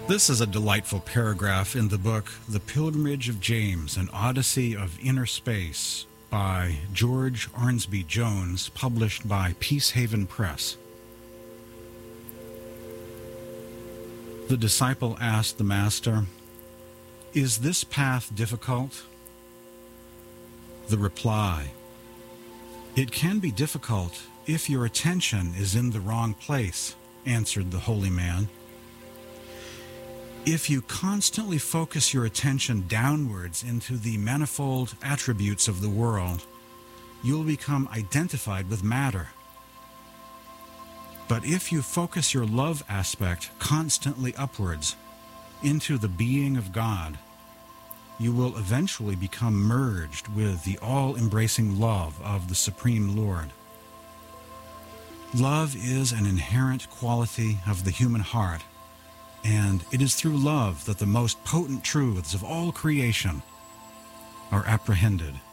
This is a delightful paragraph in the book The Pilgrimage of James, an Odyssey of Inner Space by George Arnsby Jones, published by Peacehaven Press. The disciple asked the Master, "Is this path difficult?" The reply, "It can be difficult if your attention is in the wrong place," answered the holy man. If you constantly focus your attention downwards into the manifold attributes of the world, you'll become identified with matter. But if you focus your love aspect constantly upwards into the being of God, you will eventually become merged with the all-embracing love of the Supreme Lord. Love is an inherent quality of the human heart, and it is through love that the most potent truths of all creation are apprehended.